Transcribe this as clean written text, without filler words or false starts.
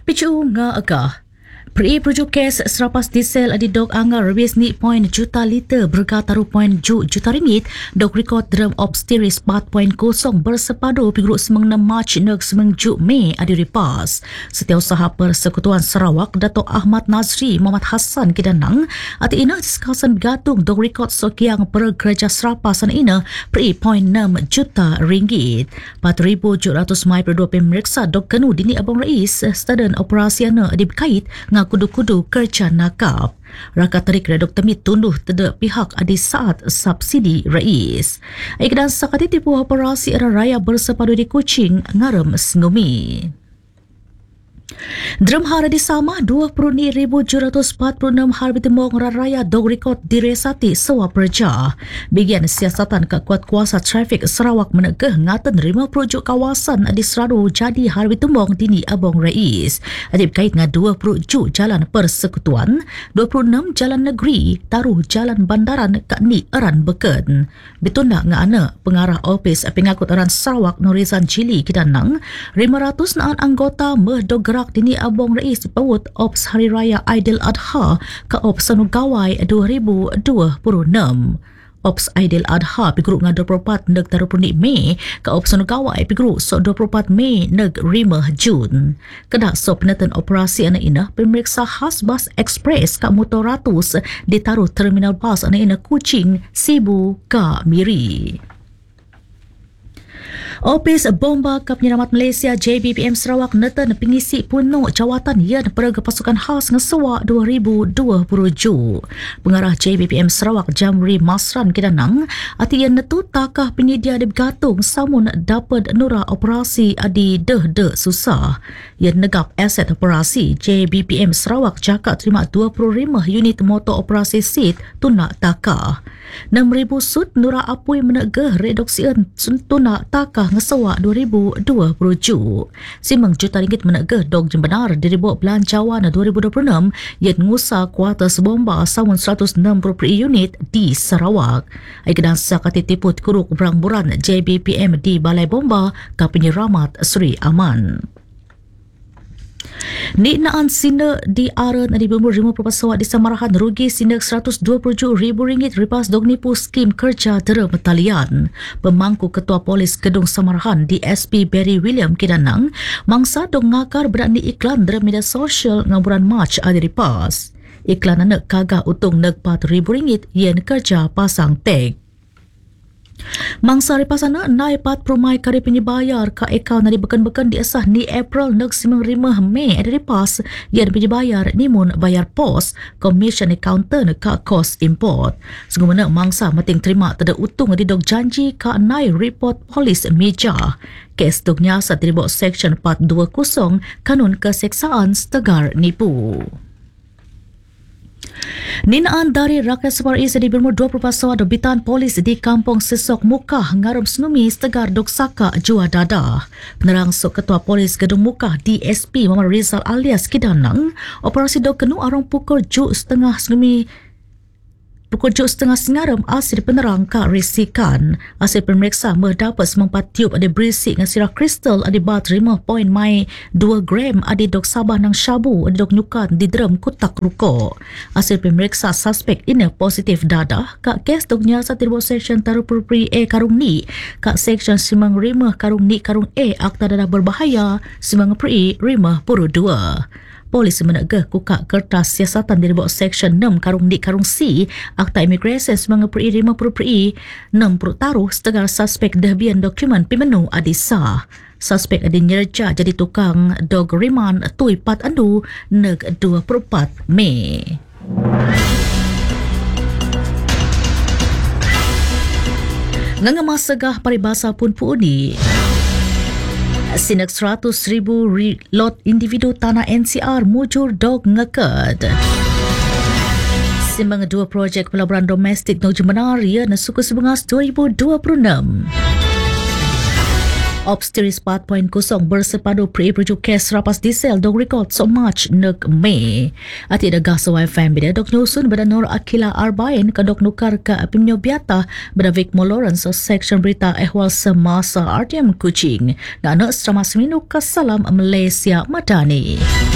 Picu nga agah. Pri projuk kes serapas diesel adi dog anggar rebis ni point juta liter berkata point juta ringgit dog rekod drum obsteris 4.0 bersepadu pigurut semang 6 Mac neg semang Ju Mei adi ripas. Setiausaha Persekutuan Sarawak Dato' Ahmad Nazri Muhammad Hassan Kidanang ati ina diskasan gatung dog rekod sokiang per kerja serapas ina pri point 6 juta ringgit. 4,700 mai per 2 pemeriksa dog kenu dini Abang Rais stadan operasi ana adi berkait kudu-kudu kerja nakap. Rakat tarik Dr. Mit tunduh tidak pihak adi saat subsidi rais. Ikdan sakati tipu operasi era raya bersepadu di Kuching ngaram Sengumi. Drum hari di sama 20,746 harbi temong raya dog rekod diresati sewa perja. Bagian siasatan kekuat kuasa trafik Sarawak menegah ngatan 5 projek kawasan di Seradu jadi harbi temong dini Abang Rais. Adib kait dengan 20 jalan persekutuan, 26 jalan negeri, taruh jalan bandaran kat ni eran beken. Betunda ngana pengarah ofis pengakut eran Sarawak Norizan Cili Kidanang, 500 naan anggota dog gerak dini Abang Rais pawut Ops Hari Raya Aidil Adha ke Ops Sanugawai 2026. Ops Aidil Adha piguruk ngah 24 neg 30 Mei ke Ops Sanugawai piguruk so 24 Mei neg 5 Jun. Kedak so penatan operasi anak ina pemeriksa khas bas ekspres ke motor ratus ditaruh terminal bas anak ina Kuching, Sibu, ke Miri. Opis Bomba Kap Penyelamat Malaysia JBPM Sarawak neten pengisi penuh jawatan yan perga pasukan khas ngesewa 2020. Pengarah JBPM Sarawak Jamri Masran Kidanang ati yan netu takah penyedia di bergantung samun dapat nura operasi adi deh susah. Yan negap aset operasi JBPM Sarawak cakap terima 25 unit motor operasi seat tunak takah. 6,000 sud nura apui menegah reduksian tunak takah ngesewa 2020. Simang juta ringgit menegah dog jembenar diribuk belanjawan 2026 yang ngusa kuartus bomba samun 160 per unit di Sarawak. Aikidan sakati tipu kuruk berang-buran JBPM di Balai Bomba ke Penyeramat Sri Aman. Niknaan sina di Aran di berumur 50 pesawat di Samarahan rugi sina RM127,000 ripas dog nipu skim kerja dera talian. Pemangku Ketua Polis Kedung Samarahan DSP Barry William Kidanang mangsa dog ngakar berani iklan dera media sosial ngaburan Mac adi ripas. Iklan anak kagak utung neg RM4,000 yen kerja pasang tag. Mangsa ripasana naik 40 mai kari penyebayar ka akaun nadi beken-beken diasah ni April neg 5 Mei ada ripas yang penyebayar nimun bayar pos commission accountant ka kos import. Segumana mangsa meting terima tada utung di dog janji ka naik report polis meja. Kes dog nyasa teribok section 420 kanun keseksaan setegar nipu. Ninaan dari rakyat Separis di berumur 20 pesawat dobitan polis di Kampung Sesok Mukah ngaram Senumi Setegar Dok Saka Jua Dadah. Penerang Sok Ketua Polis Gedung Mukah DSP Muhammad Rizal alias Kidanang, operasi dok kenu arung pukul 7.30 sengaram hasil penerang ka risikan. Hasil pemeriksa mendapat semempat tiup ada berisik dengan sirah kristal ada bat 5.2 gram ada dok sabah nang syabu ada dok nyukan di drum kutak rukok. Hasil pemeriksa suspek ini positif dadah ka kes dok nyasa tirbo section taruh perperi A karung ni ka section simang rimah karung ni karung A akta dadah berbahaya simang peri rimah puru 2. Polis menegah kukak kertas siasatan dari bawah Section 6 karung D karung C Akta Imigresen semanga peri 50 peri 6 taruh setegar suspek dahbian dokumen pimenu adisa. Suspek ada nyerja jadi tukang dog riman tui pat andu neg 24 Mei. Ngangamas segah paribasa pun puuni. Sinak 100,000 lot individu tanah NCR mujur dog ngeked. Simbang 2 projek pelaburan domestik dog jembenar ya nasuku sebengas 2026. Obsteris 4.0 bersepadu pre-projuk kes rapas diesel dog rekod so March neg Mei. Ati ada gas YFM bida dog nyusun bada Nur Akila Arbain ke dog nukar ke Pimnyo Biata bada Vic Lawrence so section berita ehwal semasa RTM Kuching. Dan anak serama seminu ke Salam Malaysia Madani.